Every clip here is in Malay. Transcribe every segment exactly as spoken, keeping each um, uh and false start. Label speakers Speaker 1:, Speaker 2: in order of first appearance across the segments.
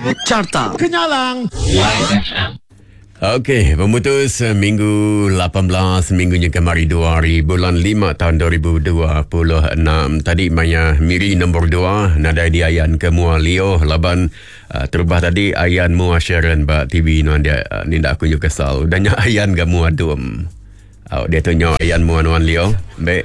Speaker 1: Carta Kenyalang.
Speaker 2: Okey, pemutus minggu lapan belas minggunya kemari dua hari bulan lima tahun dua ribu dua puluh enam. Tadi Maya Miri nombor dua, nada di ayan ke Mua Leo laban uh, terubah tadi ayan Mua Sharon ba T V no dia uh, ni dak aku juga kesal. Danya ayan ke Mua Dum. Oh, dia tunjuk ayan Mua Nuan Leo. Baik.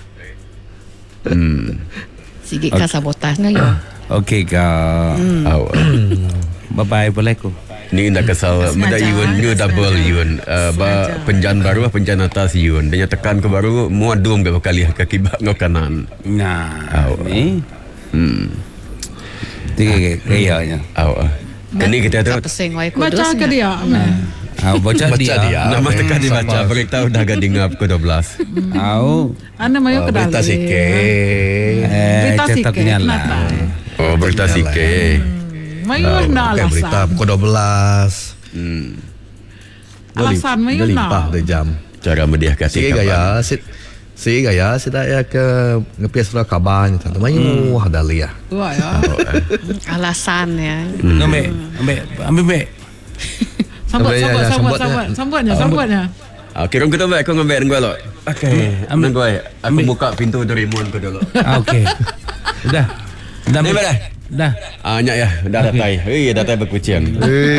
Speaker 2: Hmm.
Speaker 3: Sikit okay. Sabotas ngayo.
Speaker 4: Okey kak.
Speaker 2: Hmm. Oh.
Speaker 4: Bye bye boleh ku.
Speaker 2: Ni dah kesal meda Yun new double Yun uh, ba penjan baru penjan atas Yun dia tekan ke baru muat dum ke kali ke kibak ngau kanan
Speaker 4: nah
Speaker 2: oh. Ni hmm
Speaker 4: tiga kayaknya
Speaker 2: oh kini kita tu
Speaker 3: baca ke dia
Speaker 4: ah baca dia
Speaker 2: nama tekan dibaca beritahu dah gak dengar pukul dua belas
Speaker 4: au
Speaker 3: ana mayo ke dalam
Speaker 2: berita sikit
Speaker 3: berita sikit
Speaker 2: oh berita sikit
Speaker 3: Mayuh na alasan.
Speaker 1: Berita pukul dua belas.
Speaker 2: Hmm.
Speaker 3: Alasan mayuh na.
Speaker 1: Limpah dia jam.
Speaker 2: Cara mediah kasih
Speaker 1: kabar. Gaya, sit, si gaya, saya ke ngepes surat kabar ni. Tante mayuh ada liah.
Speaker 3: Wah ya. Alasan ya.
Speaker 4: Ambil, ambil, ambil ambil.
Speaker 3: Sambut, sambut, sambut, sambut, sambutnya, sambutnya.
Speaker 2: Ah, kira kita baik kau ngambil dengan lo. Okey. Ambil gue. Aku buka pintu dari Mun ke dulu.
Speaker 4: Okey. Dah. Dah.
Speaker 2: Dah.
Speaker 4: Dah.
Speaker 2: Ah, nyak ya, dah datai. Hei, datai berkucing.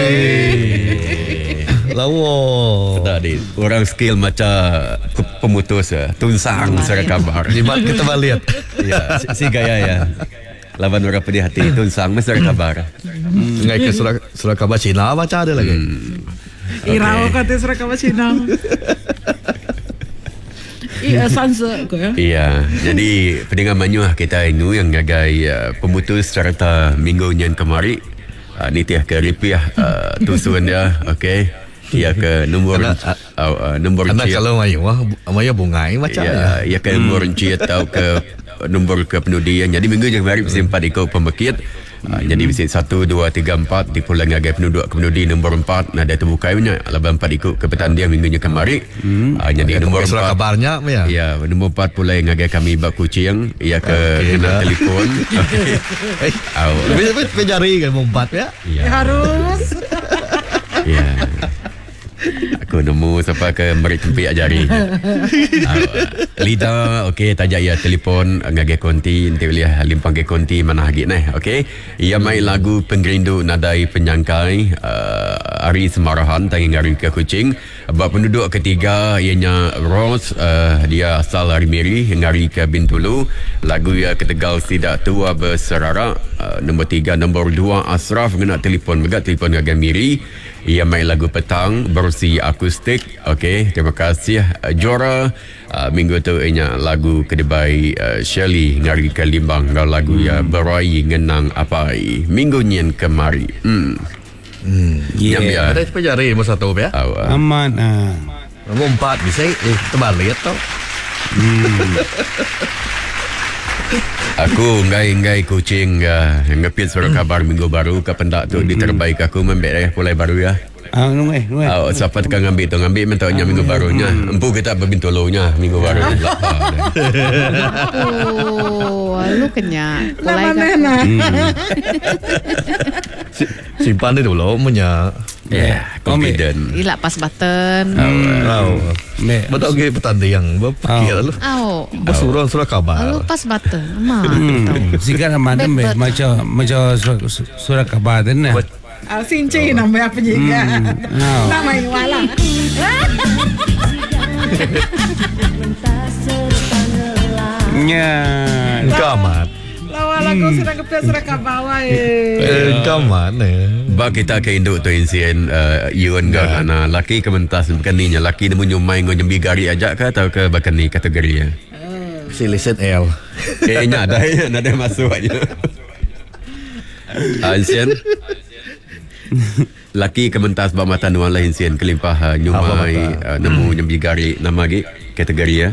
Speaker 1: Hei. Lawa.
Speaker 2: Tadi orang skill macam pemutus tunsang secara kabar.
Speaker 1: Jimat kita balik.
Speaker 2: Ya, si, si gaya ya. Lawan orang pedih hati tunsang mesti kabar.
Speaker 1: Ngai ke surat surat kabar Cina baca ada lagi.
Speaker 2: Hmm.
Speaker 3: Okay. Irau kata surat kabar Cina. Iya, sanse ko ya.
Speaker 2: Iya, jadi pendengar Manyuah kita ini yang ngagai uh, pemutus serta minggu yang kemari uh, nitiah ke ripiah uh, tusuan dia, okey. Ia ke nombor uh, uh, nombor
Speaker 1: anak kalau Manyuah Manyuah bungai macam
Speaker 2: ya. Ia ke nombor hmm. atau ke nombor ke pendudian. Jadi minggu yang kemari mesti empat ikut pembekit. Uh, hmm. Jadi mesti satu, dua, tiga, empat dipulang ngagai penduduk ke pendudi nombor empat. Nah, dia terbuka punya. Laban empat ikut ke petandian minggunya kemari. Hmm. Uh, jadi ya, nombor empat.
Speaker 1: Kabarnya ya.
Speaker 2: Ya, nombor empat pula yang ngagai kami bak kucing. Ia ke okay, kena telefon.
Speaker 1: Eh, bisa pencari kan nombor empat ya?
Speaker 3: Ya. Harus.
Speaker 2: Ya. Aku nemu sampai ke merik tempiak jari. uh, Lida, okey, tajak ia telefon ngage konti, nanti lihat limpang ke konti mana lagi nah, okey. Ia main lagu Penggerindu Nadai Penyangkai, uh, Ari Semarahan tangi ngari ke Kuching. Bab penduduk ketiga ianya Rose, uh, dia asal dari Miri ngari ke Bintulu. Lagu ia ketegal tidak tua berserara. Uh, nombor tiga, nombor dua Asraf kena telefon megat telefon ngage Miri. Ia main lagu petang bersih akustik. Okey, terima kasih uh, Jora. Uh, minggu tu ianya lagu kedebai uh, Shirley ngari ke Limbang ngau lagu hmm. ya berai ngenang apai. Minggu nyen kemari. Hmm.
Speaker 1: Hmm.
Speaker 2: Yeah. Ya.
Speaker 1: Ada pelajari nombor satu ya?
Speaker 2: Oh, uh.
Speaker 4: Aman ah.
Speaker 1: Nombor empat bisa eh terbalik tau.
Speaker 4: Hmm.
Speaker 2: Aku ngai-ngai kucing uh, ngepit surat kabar minggu baru ke pendak tu mm-hmm. diterbaik aku membek eh pulai baru ya.
Speaker 4: Ah nunggu nunggu.
Speaker 2: Oh, siapa tekan ngambil tu ngambil mentaunya minggu barunya. Empu kita berbintolonya minggu baru.
Speaker 3: Oh, lu kenyang.
Speaker 5: Pulai kan.
Speaker 1: Simpan dia dulu punya.
Speaker 2: Ya, yeah, confident.
Speaker 3: Gila pas button.
Speaker 1: Oh. Betul ke petanda yang berpikir lalu.
Speaker 3: Oh.
Speaker 1: Bersurah surat kabar.
Speaker 3: Lalu pas button. Mah.
Speaker 4: Sikat aman deh macam macam surat kabar dan nah.
Speaker 5: Ah, sinci nama apa juga? Nama yang wala.
Speaker 4: Nya.
Speaker 1: Kamat.
Speaker 5: Lawa lagu sudah kepia sudah kabawa
Speaker 1: eh. Kamat eh.
Speaker 2: Ba kita ke induk tu insiden uh, Yun ga ana laki kementas bekaninya laki nemu nyumai ngo nyembi gari ajak ke atau ke bakani kategori ya.
Speaker 1: Si listen L.
Speaker 2: Eh nya ada ada masuk aja. Insiden laki kementas ba mata nuan lain insiden kelimpah uh, nyumai uh, nemu nyembi gari nama lagi kategori ya.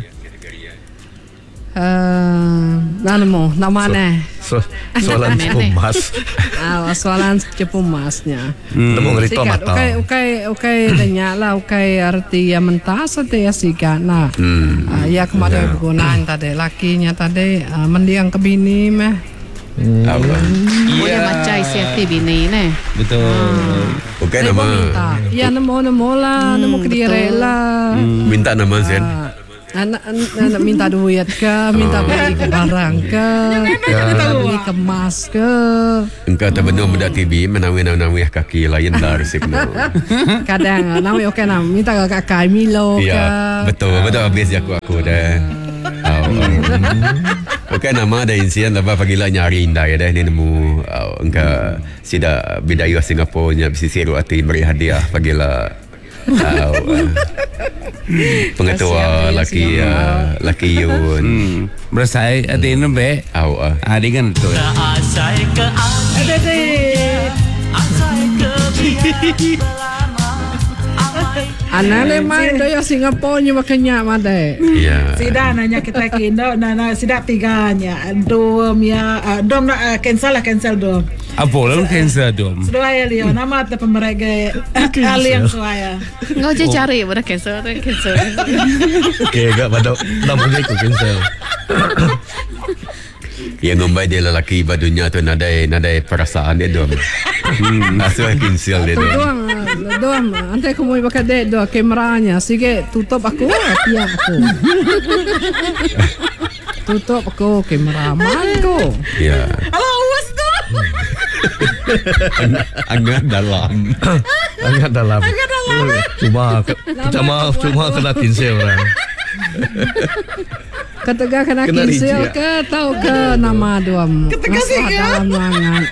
Speaker 6: Uh, ano mo, naman eh.
Speaker 1: So, soalan cepumas.
Speaker 6: Ah, soalan cepumasnya.
Speaker 1: Namo ngalito mata.
Speaker 6: Okay, okay, okay, danya lah, okay, arti ya mentas at ya sika na.
Speaker 2: Hmm.
Speaker 6: Uh, ya kemarin yeah. Gunain tadi lakinya tadi uh, mendiang kebini meh.
Speaker 2: Hmm.
Speaker 6: Boleh macam siati bini ni.
Speaker 4: Betul.
Speaker 2: Okey
Speaker 6: Saya pun
Speaker 2: nama.
Speaker 6: minta. Ya nemu-nemu lah, nemu kediri lah.
Speaker 2: Minta nama Zen.
Speaker 6: Anak, anak minta duit ke, minta beli ke barang ke, minta beli kemas ke.
Speaker 2: Engkau tak benar muda T V menawi-nawi kaki lain dah resikno.
Speaker 6: Kadang nawi okey nam, minta ke kakak Milo ke.
Speaker 2: Ya, betul, betul habis aku aku dah. Oh, okey nama ada insiden lepas pagilah nyari indah ya dah ni nemu oh, engkau sida bidayuh Singapura nya bisisir hati beri hadiah pagilah. Oh, uh, pengetua laki uh, laki Yun.
Speaker 4: Hmm. Berasai ada ini be.
Speaker 2: Oh, uh.
Speaker 4: Ah, dengan tu.
Speaker 5: Asai ke ada deh. Asai ke
Speaker 6: Anak le main doyo Singapura nya makanya made.
Speaker 2: Ya.
Speaker 5: Sida nanya kita kindo nana sida tiganya dom ya uh, dom na uh, cancel lah cancel dom.
Speaker 4: Apa lah cancel dom?
Speaker 5: Suaya Leo nama te pemerega ali yang suaya.
Speaker 6: Ngau je cari pada cancel cancel.
Speaker 1: Okey, agak pada enam punya ikut cancel.
Speaker 2: Yang ngombai dia lelaki badunya tu nadai nadai perasaan dia dom. Hmm, asal kinsil dia dom.
Speaker 6: Doang, doang. Ante aku mau pakai dek doang kameranya. Sige tutup aku, tiang aku. Tutup aku kameraman ko.
Speaker 2: Ya.
Speaker 5: Awas tu.
Speaker 2: Angat dalam.
Speaker 1: Agak dalam. Agak dalam. Cuma kita maaf cuma kena cancel orang.
Speaker 6: Ketegak kena
Speaker 1: Kena
Speaker 6: cancel
Speaker 1: reject.
Speaker 6: ke tahu ke nama doang.
Speaker 5: Ketegak sih,
Speaker 6: Masalah
Speaker 5: ya?
Speaker 6: dalam ruangan.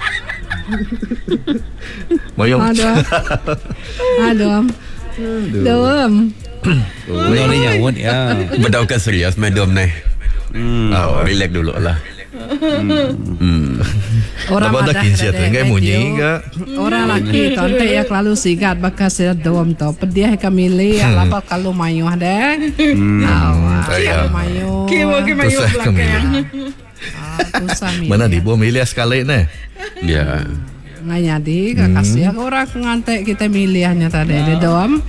Speaker 1: Mayong.
Speaker 6: Aduh. Aduh. Doang.
Speaker 4: Betul ni nyawut ya.
Speaker 2: Bedau ke serius medom ni.
Speaker 4: Hmm.
Speaker 2: Oh, relax dulu lah. Hmm.
Speaker 6: Orang
Speaker 1: Lepas dah
Speaker 6: ada
Speaker 1: cancel
Speaker 6: ada
Speaker 1: tu, enggak bunyi
Speaker 6: radio.
Speaker 1: ke?
Speaker 6: Orang laki tu ante ya kelalu sigat bakas ya doang tu. Pedih kami li apa kalau mayu ada. Awak.
Speaker 1: Ayah.
Speaker 6: Kalau mayu.
Speaker 5: Kiwo ke mayu
Speaker 1: Tusah kami.
Speaker 5: belakang.
Speaker 6: Susah
Speaker 1: Mana di bawah milih sekali ni?
Speaker 2: Ya.
Speaker 6: Nggak jadi, kasih hmm. orang ngantek kita milihnya tadi di doam.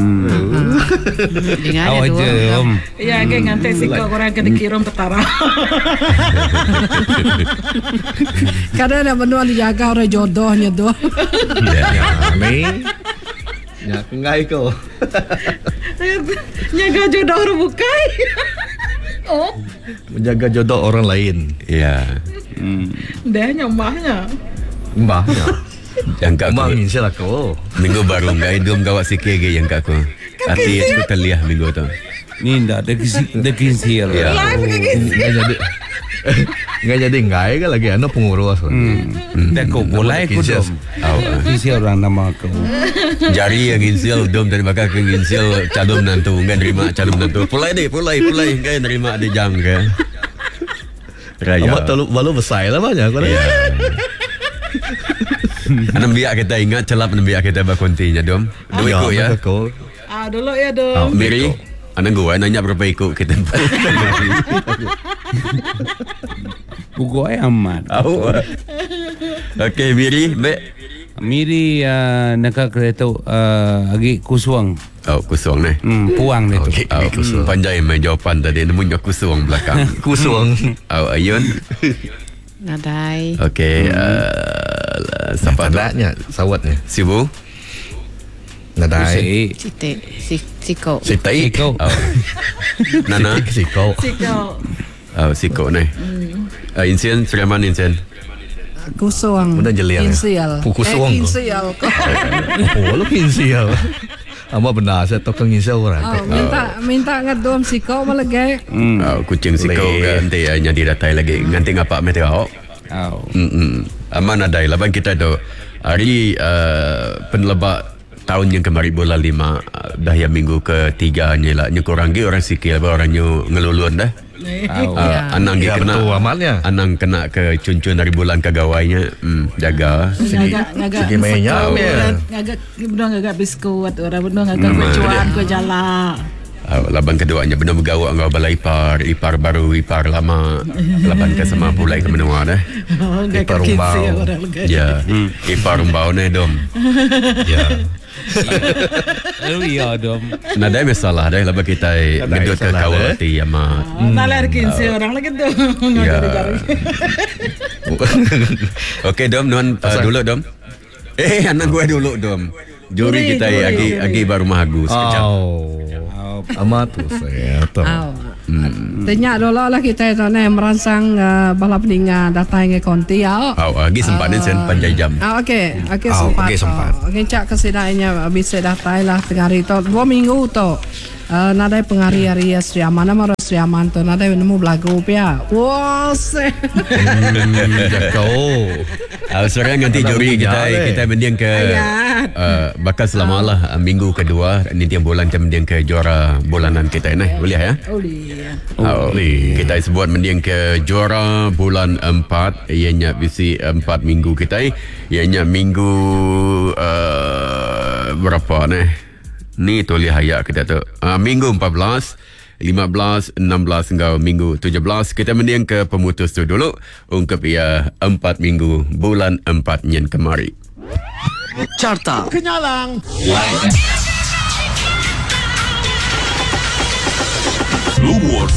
Speaker 6: Dengan
Speaker 4: Awak
Speaker 6: ada
Speaker 4: je
Speaker 6: doam.
Speaker 4: om.
Speaker 5: Ya, kayak ngantai sih kau orang kena kirim petara.
Speaker 6: Kadang ada benda dijaga orang jodohnya doang.
Speaker 2: Ya.
Speaker 1: Ni. Ya, kengai kau.
Speaker 5: Nyaga jodoh orang bukai. Oh,
Speaker 1: Menjaga jodoh orang lain.
Speaker 2: Ya.
Speaker 5: dah nyamahnya.
Speaker 1: Mbahnya.
Speaker 2: Yang kat
Speaker 1: Mak
Speaker 2: aku
Speaker 1: insya Allah kau.
Speaker 2: minggu baru enggak idum gawat sikit lagi yang kat aku. Hati aku terliah minggu tu.
Speaker 4: Ni dah ada kisi, ada kisil.
Speaker 2: Ya.
Speaker 1: Enggak jadi. Enggak jadi enggak kan lagi anak pengurus.
Speaker 4: Hmm. Dah kau boleh aku dom.
Speaker 2: Oh,
Speaker 4: Kisil orang nama kau.
Speaker 2: jari yang insil dom dari bakal ke insil calon nantu enggak nerima calon nantu. Pulai deh, pulai, pulai enggak nerima ada jam ke. Raya.
Speaker 1: Amat terlalu balu besar lah banyak kau.
Speaker 2: Ya. Anak biar kita ingat celap anak biar kita berkontinya dom. Dua ikut ya.
Speaker 1: Kau.
Speaker 5: Ah, dulu ya dong.
Speaker 2: Miri, anak gua nanya berapa ikut kita.
Speaker 4: Pukul amat.
Speaker 2: Tahu. Okey, Miri, Mbak.
Speaker 4: Miri uh, nak kereta uh, agi kusuang.
Speaker 2: Oh, kusung ni.
Speaker 4: Hmm, puang dia tu.
Speaker 1: Okey,
Speaker 2: Oh,
Speaker 1: kusung.
Speaker 2: pandai main jawapan tadi. Namanya kusung belakang.
Speaker 1: Kusung.
Speaker 2: Oh, Ayun.
Speaker 6: Nadai.
Speaker 2: Okey, uh, siapa tu?
Speaker 1: Padanya sawatnya.
Speaker 2: Sibu?
Speaker 1: Nadai.
Speaker 4: Si.
Speaker 6: Cite, si, siko.
Speaker 1: Si tai.
Speaker 4: Siko.
Speaker 2: Oh. Nana?
Speaker 1: Si kau.
Speaker 5: Si kau.
Speaker 2: Oh, Siko ni. Uh, Insian, Sulaiman Insian.
Speaker 6: Kusung.
Speaker 1: Benda jeliang.
Speaker 6: Insial.
Speaker 1: Kusung.
Speaker 6: Eh, insial.
Speaker 1: Oh, lu kinsial. Ama benar saya tokang kinsial orang.
Speaker 6: Oh, minta minta ngadom siko malagay.
Speaker 4: Hmm.
Speaker 2: Oh, kucing Siko
Speaker 1: Boleh.
Speaker 2: ke nanti uh, nyadi datai lagi. Nanti ngapa meteor?
Speaker 4: Oh.
Speaker 2: Mm-mm. Aman ada laban kita tu hari uh, penlebak tahun yang kemarin bulan lima uh, dah yang minggu ketiga ni lah nyu kurang ge orang sikit orang nyu ngelulun dah.
Speaker 4: Oh.
Speaker 2: Uh,
Speaker 6: Ya.
Speaker 2: Anang
Speaker 1: Ya,
Speaker 2: dia kena
Speaker 1: betul amalnya.
Speaker 2: Anang kena ke cun-cun dari bulan kegawainya. Hmm, jaga.
Speaker 5: Ngagak ngagak.
Speaker 1: Segi mainnya ya.
Speaker 5: Ngagak benar ngagak biskuit orang benar ngagak
Speaker 2: Hmm,
Speaker 5: kecuan ke jalan.
Speaker 2: Uh, laban keduanya benar bergawak ngau balai ipar, ipar baru, ipar lama. Laban ke sama pulai ke menua dah.
Speaker 5: Oh,
Speaker 1: Ipar
Speaker 5: ngagak kinsi
Speaker 1: rumbau.
Speaker 5: orang lega.
Speaker 2: Ya, ipar rumbau ni dom.
Speaker 1: Ya.
Speaker 4: Oh iya dom.
Speaker 2: Nah, ada masalah dah lepas kita ngedut ke
Speaker 1: masalah,
Speaker 2: kawati amat.
Speaker 5: Nah, lahir kinsi orang lagi tu.
Speaker 2: Ya. Okey Dom, nuan uh, dulu Dom. Eh, anak gue dulu Dom. Juri
Speaker 5: Juri,
Speaker 2: kita
Speaker 5: juri,
Speaker 2: agi
Speaker 5: juri.
Speaker 2: agi baru mahagu sekejap.
Speaker 1: Oh. Amat tu saya tahu.
Speaker 6: Aw. Tanya dulu lah kita itu ni merangsang uh, balap ninga datang ke konti ya.
Speaker 2: Au, agi sempat ni sen panjang jam.
Speaker 6: Ah okey, okey
Speaker 1: Ah,
Speaker 6: sempat.
Speaker 1: okey, sempat.
Speaker 6: Okey cak kesidainya bisa datang lah tengah hari tu dua minggu tu. Uh, nadai pengari-hari Sriaman nama Sriaman tu nadai nemu belagu pia. Wah, se.
Speaker 1: Kau.
Speaker 2: Uh, sekarang nanti
Speaker 1: Nak
Speaker 2: juri
Speaker 1: punya,
Speaker 2: kita
Speaker 1: eh.
Speaker 2: kita mendiang ke uh, bakal selama lah uh, minggu kedua nanti yang bulan kita mendiang ke juara bulanan kita ni boleh ya?
Speaker 5: Boleh.
Speaker 2: Oh, kita sebut mendiang ke juara bulan empat ianya bisi empat minggu kita ianya minggu uh, berapa ni ni tu lihat hayat kita tu uh, minggu empat belas lima belas, enam belas hingga minggu tujuh belas kita mendiang ke pemutus tu dulu ungkap ia empat minggu bulan empat yang kemari.
Speaker 7: Carta Kenyalang Blue Wars